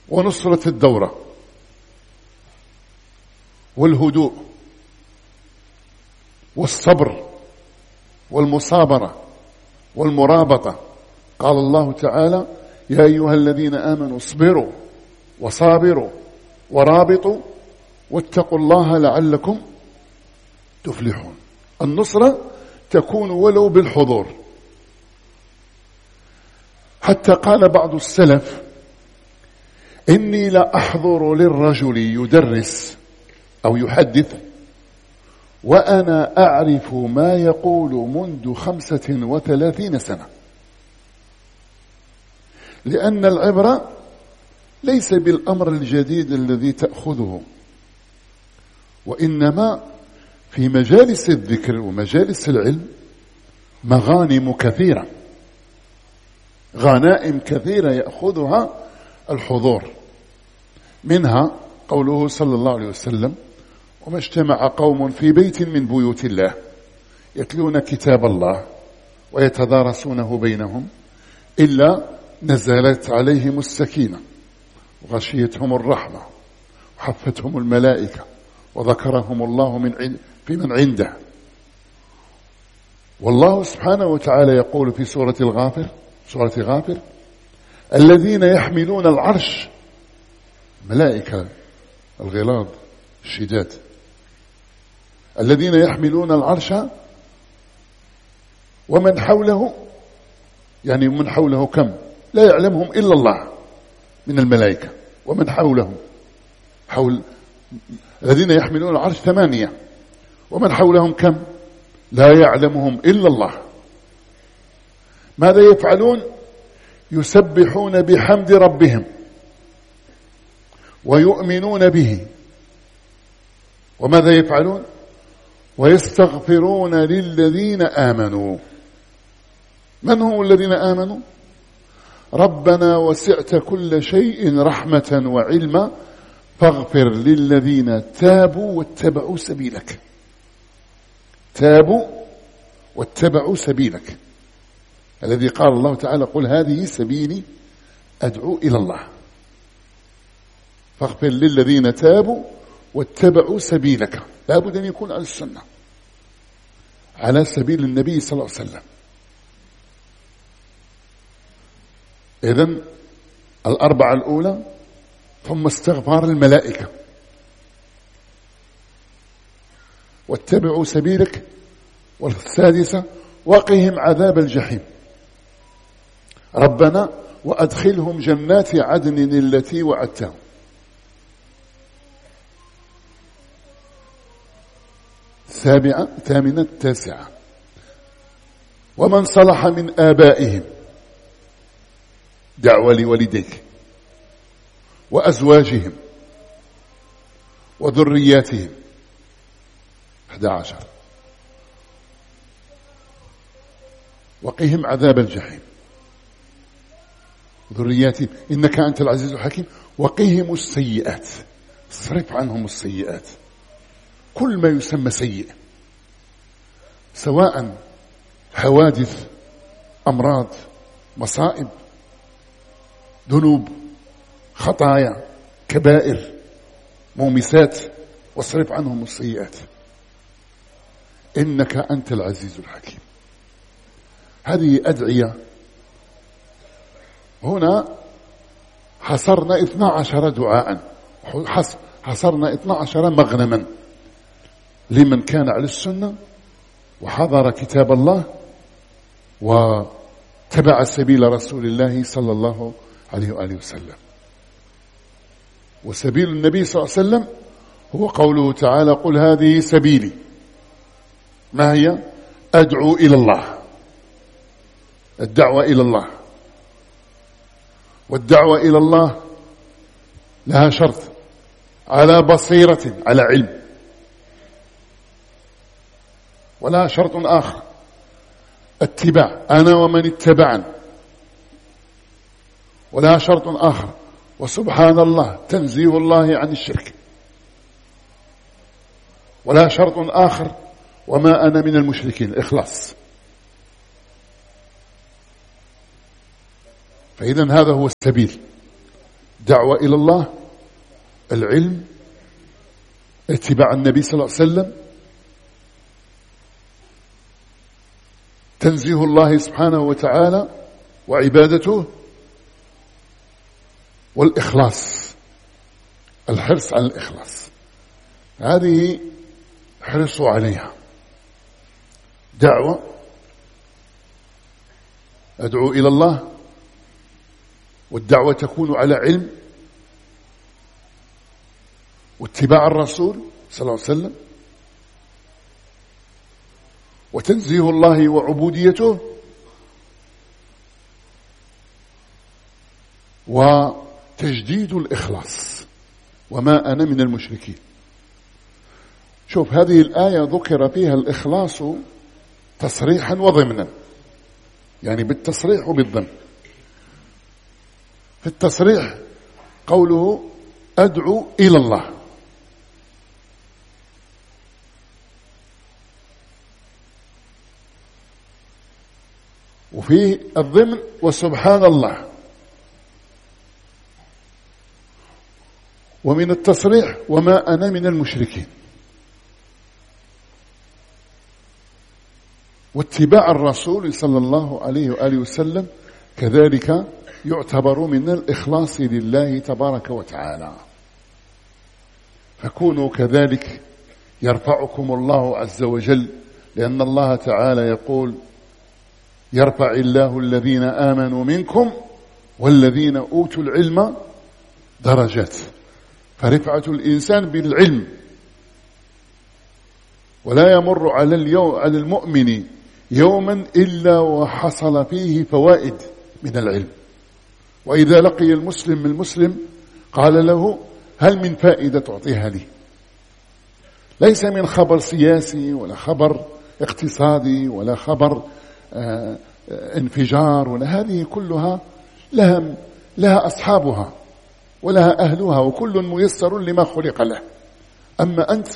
ونصرة الدورة والهدوء والصبر والمصابرة والمرابطة. قال الله تعالى: يا أيها الذين آمنوا اصبروا وصابروا ورابطوا واتقوا الله لعلكم تفلحون. النصرة تكون ولو بالحضور، حتى قال بعض السلف: إني لا أحضر للرجل يدرس أو يحدث وأنا أعرف ما يقول منذ 35 سنة، لأن العبرة ليس بالأمر الجديد الذي تأخذه، وإنما في مجالس الذكر ومجالس العلم مغانم كثيرة، غنائم كثيرة يأخذها الحضور. منها قوله صلى الله عليه وسلم: وما اجتمع قوم في بيت من بيوت الله يتلون كتاب الله ويتدارسونه بينهم إلا نزلت عليهم السكينة وغشيتهم الرحمة وحفتهم الملائكة وذكرهم الله في من عنده. والله سبحانه وتعالى يقول في سورة غافر: الذين يحملون العرش، ملائكة الغلاظ الشداد، الذين يحملون العرش ومن حوله، يعني من حوله كم؟ لا يعلمهم إلا الله من الملائكة. ومن حولهم، حول الذين يحملون العرش 8، ومن حولهم كم؟ لا يعلمهم إلا الله. ماذا يفعلون؟ يسبحون بحمد ربهم ويؤمنون به. وماذا يفعلون؟ ويستغفرون للذين آمنوا. من هم الذين آمنوا؟ ربنا وسعت كل شيء رحمة وعلما فاغفر للذين تابوا واتبعوا سبيلك. تابوا واتبعوا سبيلك، الذي قال الله تعالى: قل هذه سبيلي أدعو إلى الله. فاغفر للذين تابوا واتبعوا سبيلك، لا بد أن يكون على السنة، على سبيل النبي صلى الله عليه وسلم. إذن الأربعة الأولى، ثم استغفار الملائكة، واتبعوا سبيلك، والسادسة وقهم عذاب الجحيم. ربنا وأدخلهم جنات عدن التي وعدتهم. سابعة، ثامنة، تاسعة، ومن صلح من آبائهم، دعوة لوالديك وأزواجهم وذرياتهم. 11، وقهم عذاب الجحيم. ذرياتهم إنك أنت العزيز الحكيم. وقهم السيئات، صرف عنهم السيئات، كل ما يسمى سيء، سواء حوادث، أمراض، مصائب، ذنوب، خطايا، كبائر، مومسات، واصرف عنهم السيئات إنك أنت العزيز الحكيم. هذه أدعية. هنا حصرنا 12 دعاء، حصرنا 12 مغنما لمن كان على السنة وحضر كتاب الله وتبع سبيل رسول الله صلى الله عليه وآله وسلم. وسبيل النبي صلى الله عليه وسلم هو قوله تعالى: قل هذه سبيلي. ما هي؟ أدعو إلى الله، الدعوة إلى الله. والدعوة إلى الله لها شرط: على بصيرة، على علم. ولها شرط آخر: اتباع، أنا ومن اتبعني. ولها شرط آخر: وسبحان الله، تنزيه الله عن الشرك. ولها شرط آخر: وما أنا من المشركين، الإخلاص. فإذا هذا هو السبيل. دعوة إلى الله، العلم، اتباع النبي صلى الله عليه وسلم، تنزيه الله سبحانه وتعالى وعبادته، والإخلاص، الحرص على الإخلاص. هذه حرصوا عليها. دعوة، أدعو إلى الله، والدعوة تكون على علم واتباع الرسول صلى الله عليه وسلم، وتنزيه الله وعبوديته، وتجديد الإخلاص. وما أنا من المشركين. شوف هذه الآية ذكر فيها الإخلاص تصريحا وضمنا، يعني بالتصريح وبالضمن. في التصريح قوله أدعو إلى الله، وفي الضمن وسبحان الله. ومن التصريح وما أنا من المشركين. واتباع الرسول صلى الله عليه وآله وسلم كذلك يعتبر من الإخلاص لله تبارك وتعالى. فكونوا كذلك يرفعكم الله عز وجل، لأن الله تعالى يقول يرفع الله الذين آمنوا منكم والذين أوتوا العلم درجات. فرفعة الإنسان بالعلم، ولا يمر على المؤمن يوما إلا وحصل فيه فوائد من العلم. وإذا لقي المسلم المسلم قال له هل من فائدة تعطيها لي؟ ليس من خبر سياسي ولا خبر اقتصادي ولا خبر انفجار، ولا هذه كلها لها أصحابها ولها أهلها، وكل ميسر لما خلق له. أما أنت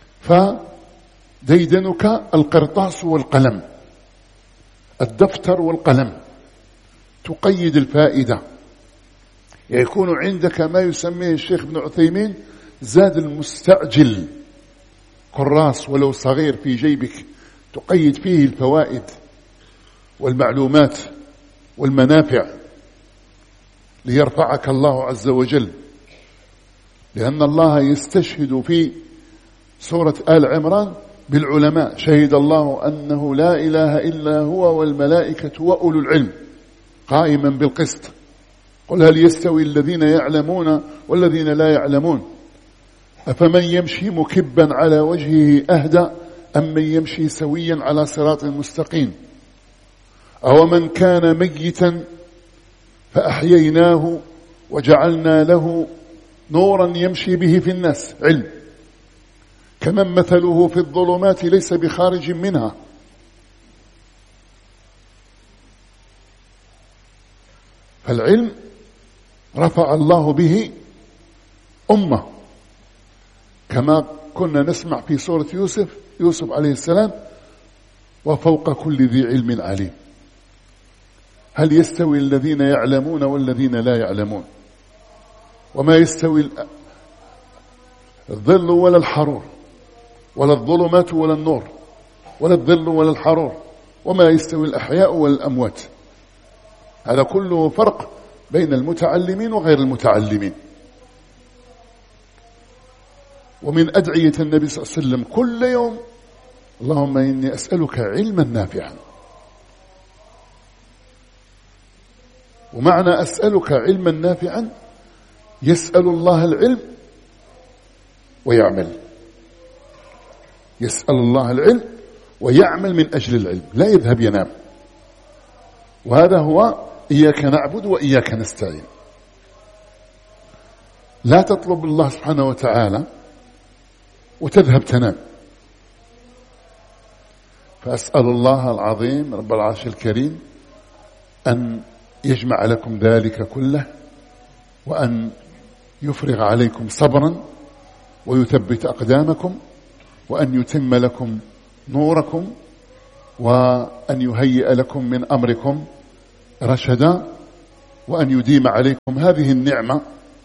فديدنك القرطاس والقلم، الدفتر والقلم، تقيد الفائدة. يكون عندك ما يسميه الشيخ ابن عثيمين زاد المستعجل، كراس ولو صغير في جيبك تقيد فيه الفوائد والمعلومات والمنافع ليرفعك الله عز وجل. لأن الله يستشهد في سورة آل عمران بالعلماء، شهد الله أنه لا إله إلا هو والملائكة وأولو العلم قائما بالقسط. قل هل يستوي الذين يعلمون والذين لا يعلمون أفمن يمشي مكبا على وجهه أهدى أم من يمشي سويا على صراط مستقيم أو من كان ميتا فأحييناه وجعلنا له نورا يمشي به في الناس، علم، كمن مثله في الظلمات ليس بخارج منها. فالعلم رفع الله به أمة، كما كنا نسمع في سورة يوسف عليه السلام وفوق كل ذي علم عليم. هل يستوي الذين يعلمون والذين لا يعلمون؟ وما يستوي الظل ولا الحرور، ولا الظلمات ولا النور، ولا الظل ولا الحرور، وما يستوي الأحياء ولا الأموات. هذا كله فرق بين المتعلمين وغير المتعلمين. ومن أدعية النبي صلى الله عليه وسلم كل يوم اللهم إني أسألك علما نافعا. ومعنى أسألك علما نافعا يسأل الله العلم ويعمل، يسأل الله العلم ويعمل من أجل العلم، لا يذهب ينام. وهذا هو إياك نعبد وإياك نستعين. لا تطلب الله سبحانه وتعالى وتذهب تنام. فأسأل الله العظيم رب العرش الكريم أن يجمع لكم ذلك كله، وأن يفرغ عليكم صبرا ويثبت أقدامكم، وأن يتم لكم نوركم، وأن يهيئ لكم من أمركم رشدا، وأن يديم عليكم هذه النعمة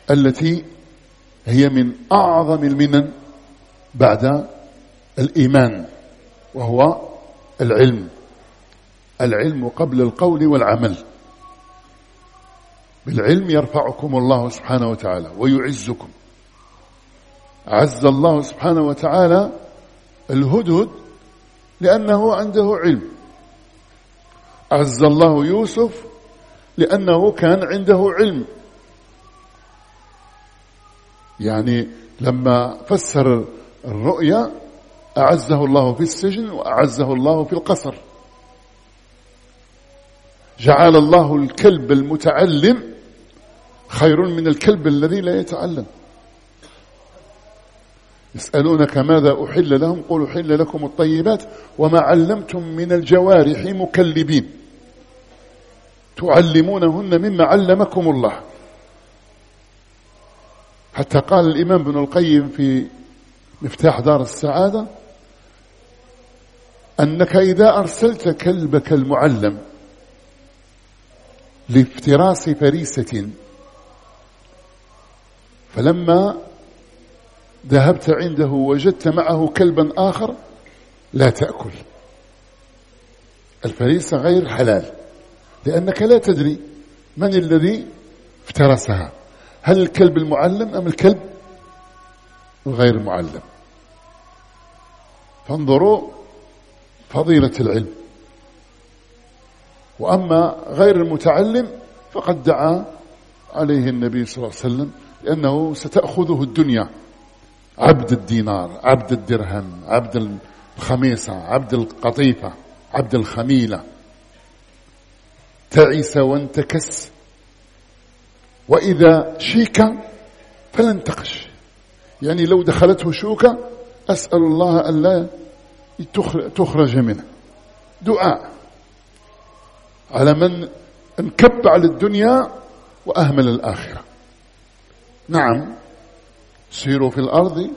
التي هي من أعظم المنن بعد الإيمان، وهو العلم. العلم قبل القول والعمل. بالعلم يرفعكم الله سبحانه وتعالى ويعزكم. عز الله سبحانه وتعالى الهدهد لأنه عنده علم. عز الله يوسف لأنه كان عنده علم. يعني لما فسر الرؤيا أعزه الله في السجن وأعزه الله في القصر. جعل الله الكلب المتعلم خير من الكلب الذي لا يتعلم. يسألونك ماذا أحل لهم قل أحل لكم الطيبات وما علمتم من الجوارح مكلبين تعلمونهن مما علمكم الله. حتى قال الإمام ابن القيم في مفتاح دار السعادة أنك إذا أرسلت كلبك المعلم لافتراس فريسة فلما ذهبت عنده وجدت معه كلبا آخر لا تأكل. الفريسة غير حلال لأنك لا تدري من الذي افترسها، هل الكلب المعلم أم الكلب الغير المعلم. فانظروا فضيلة العلم. وأما غير المتعلم فقد دعا عليه النبي صلى الله عليه وسلم لأنه ستأخذه الدنيا، عبد الدينار، عبد الدرهم، عبد الخميصة، عبد القطيفة، عبد الخميلة، تعس وانتكس، وإذا شيك فلن تقش. يعني لو دخلته شوكة أسأل الله أن لا تخرج منه. دعاء على من انكب على الدنيا وأهمل الآخرة. نعم سيروا في الأرض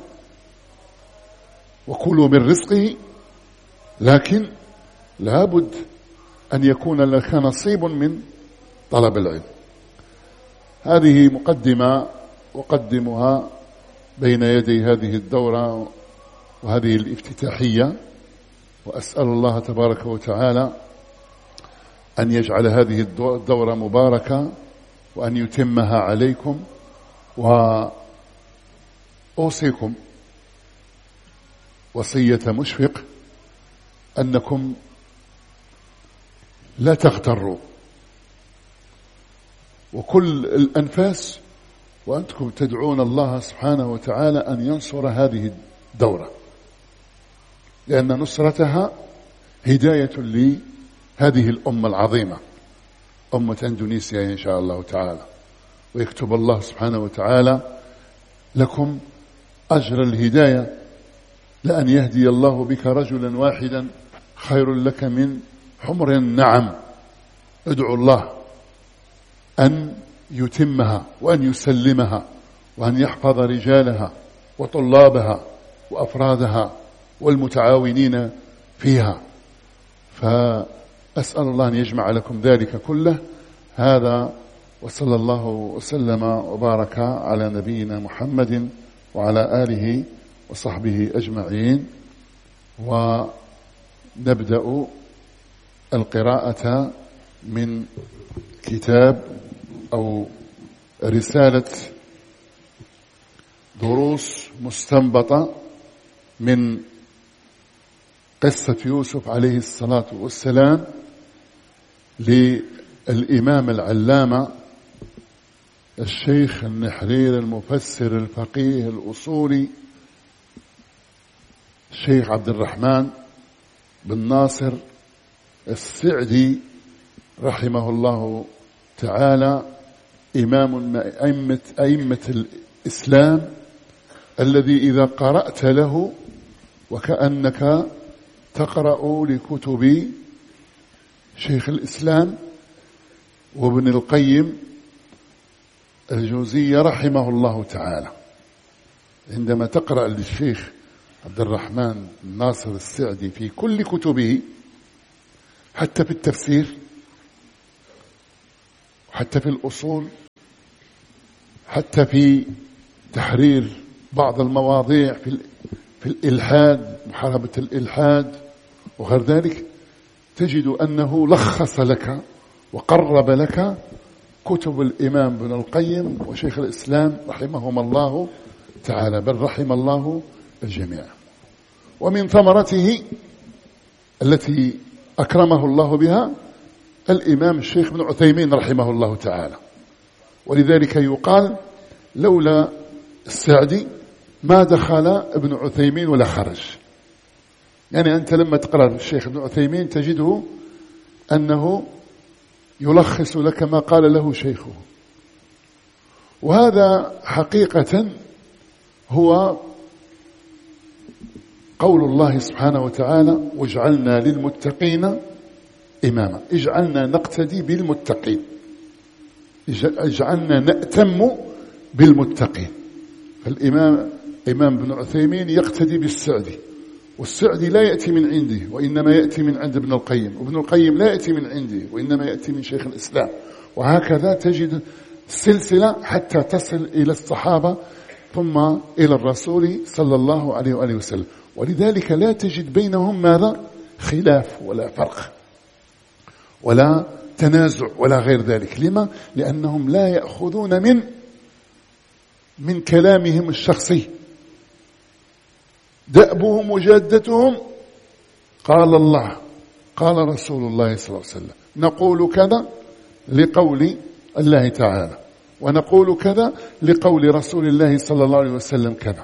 وكلوا من رزقه، لكن لابد أن يكون لك نصيب من طلب العلم. هذه مقدمة أقدمها بين يدي هذه الدورة وهذه الافتتاحية، وأسأل الله تبارك وتعالى أن يجعل هذه الدورة مباركة وأن يتمها عليكم. وأوصيكم وصية مشفق أنكم لا تغتروا، وكل الأنفاس وأنتم تدعون الله سبحانه وتعالى أن ينصر هذه الدورة، لأن نصرتها هداية لهذه الأمة العظيمة، أمة إندونيسيا إن شاء الله تعالى. ويكتب الله سبحانه وتعالى لكم أجر الهداية، لأن يهدي الله بك رجلا واحدا خير لك من حمر النعم. ادعوا الله أن يتمها وأن يسلمها وأن يحفظ رجالها وطلابها وأفرادها والمتعاونين فيها. فأسأل الله أن يجمع لكم ذلك كله. هذا وصلى الله وسلم وبارك على نبينا محمد وعلى آله وصحبه أجمعين. ونبدأ القراءة من كتاب أو رسالة دروس مستنبطة من قصة يوسف عليه الصلاة والسلام للإمام العلامة الشيخ النحرير المفسر الفقيه الأصولي الشيخ عبد الرحمن بن ناصر السعدي رحمه الله تعالى، إمام من أئمة الإسلام، الذي إذا قرأت له وكأنك تقرأ لكتب شيخ الإسلام وابن القيم الجوزية رحمه الله تعالى. عندما تقرأ للشيخ عبد الرحمن بن ناصر السعدي في كل كتبه، حتى في التفسير، حتى في الأصول، حتى في تحرير بعض المواضيع في الإلحاد، محاربة الإلحاد وغير ذلك، تجد أنه لخص لك وقرب لك كتب الإمام ابن القيم وشيخ الإسلام رحمهم الله تعالى، بل رحم الله الجميع. ومن ثمرته التي أكرمه الله بها الإمام الشيخ ابن عثيمين رحمه الله تعالى. ولذلك يقال لولا السعدي ما دخل ابن عثيمين ولا خرج. يعني أنت لما تقرأ الشيخ ابن عثيمين تجده أنه يلخص لك ما قال له شيخه، وهذا حقيقة هو قول الله سبحانه وتعالى: واجعلنا للمتقين إماما. اجعلنا نقتدي بالمتقين، اجعلنا نأتم بالمتقين. فالإمام ابن عثيمين يقتدي بالسعدي، والسعدي لا يأتي من عنده وإنما يأتي من عند ابن القيم، وابن القيم لا يأتي من عنده وإنما يأتي من شيخ الإسلام، وهكذا تجد السلسلة حتى تصل إلى الصحابة ثم إلى الرسول صلى الله عليه وآله وسلم. ولذلك لا تجد بينهم ماذا؟ خلاف ولا فرق ولا تنازع ولا غير ذلك. لما؟ لأنهم لا يأخذون من كلامهم الشخصي، دأبهم وجادتهم قال الله قال رسول الله صلى الله عليه وسلم، نقول كذا لقول الله تعالى، ونقول كذا لقول رسول الله صلى الله عليه وسلم كذا.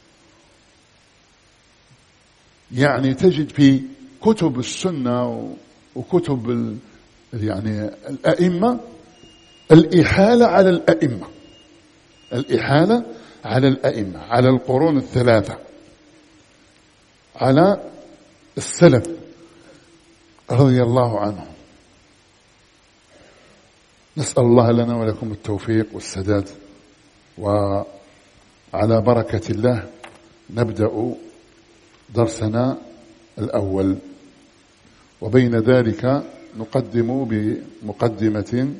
يعني تجد في كتب السنة وكتب يعني الأئمة الإحالة على الأئمة، الإحالة على الأئمة، على القرون الثلاثة، على السلف رضي الله عنهم. نسأل الله لنا ولكم التوفيق والسداد. وعلى بركة الله نبدأ درسنا الأول، وبين ذلك نقدم بمقدمة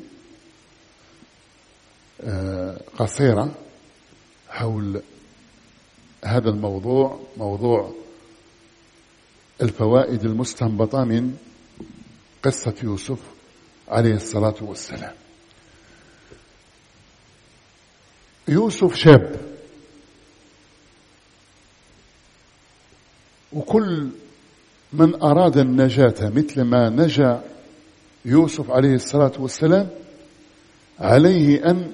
قصيرة حول هذا الموضوع، موضوع الفوائد المستنبطة من قصة يوسف عليه الصلاة والسلام. يوسف شاب، وكل من أراد النجاة مثل ما نجا يوسف عليه الصلاة والسلام عليه أن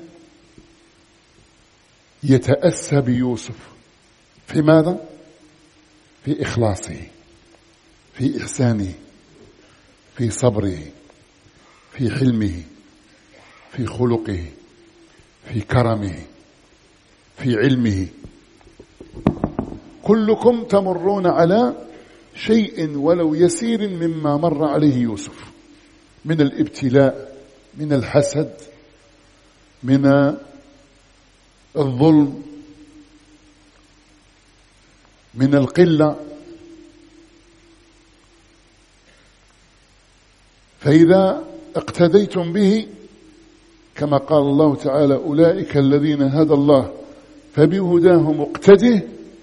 يتأسى بيوسف في ماذا؟ في إخلاصه، في إحسانه، في صبره، في حلمه، في خلقه، في كرمه، في علمه. كلكم تمرون على شيء ولو يسير مما مر عليه يوسف من الابتلاء، من الحسد، من الظلم، من القلة. فإذا اقتديتم به كما قال الله تعالى: أولئك الذين هدى الله فبهداه مقتده،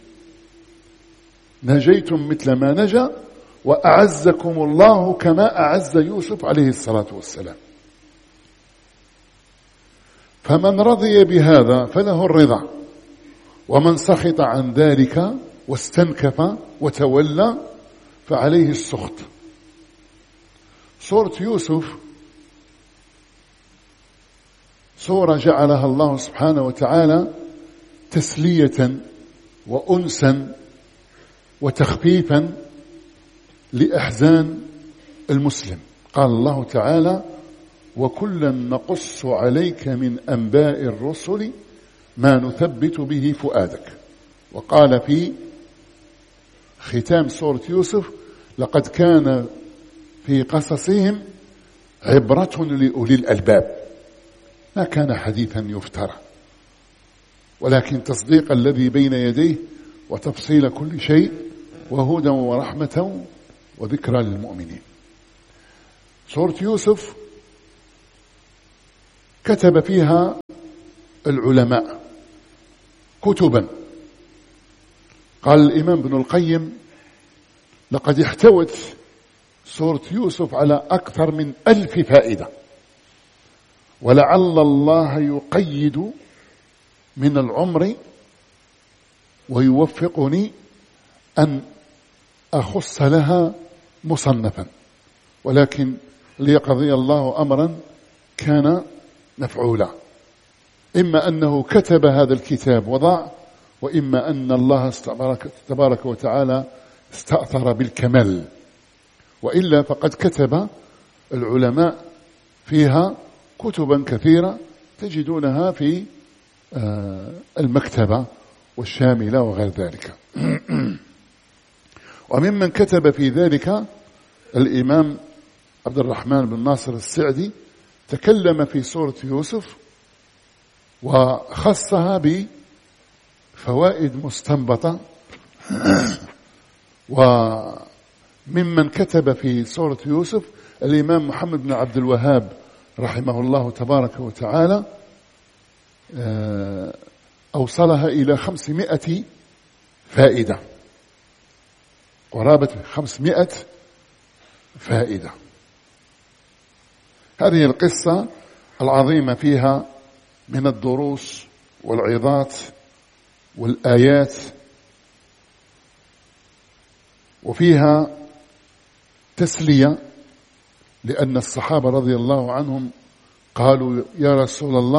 نجيتم مثل ما نجا، وأعزكم الله كما أعز يوسف عليه الصلاة والسلام. فمن رضي بهذا فله الرضا، ومن سخط عن ذلك واستنكف وتولى فعليه السخط. سورة يوسف سورة جعلها الله سبحانه وتعالى تسلية وأنسا وتخفيفا لأحزان المسلم. قال الله تعالى: وكلا نقص عليك من أنباء الرسل ما نثبت به فؤادك. وقال في ختام سورة يوسف: لقد كان في قصصهم عبرة لأولي الألباب. ما كان حديثا يفترى، ولكن تصديق الذي بين يديه وتفصيل كل شيء وهدى ورحمة وذكرى للمؤمنين. سورة يوسف كتب فيها العلماء كتبا. قال الإمام ابن القيم: لقد احتوت سورة يوسف على أكثر من 1000 فائدة، ولعل الله يقيد من العمر ويوفقني أن أخص لها مصنفا، ولكن ليقضي الله أمرا كان مفعولا، إما أنه كتب هذا الكتاب وضع، وإما أن الله تبارك وتعالى استأثر بالكمال، وإلا فقد كتب العلماء فيها كتبا كثيرة تجدونها في المكتبة والشاملة وغير ذلك. وممن كتب في ذلك الإمام عبد الرحمن بن ناصر السعدي، تكلم في سورة يوسف وخصها بفوائد مستنبطة. وممن كتب في سورة يوسف الإمام محمد بن عبد الوهاب رحمه الله تبارك وتعالى، أوصلها إلى 500 فائدة، قرابة 500 فائدة. هذه القصة العظيمة فيها من الدروس والعظات والآيات، وفيها تسلية، لأن الصحابة رضي الله عنهم قالوا: يا رسول الله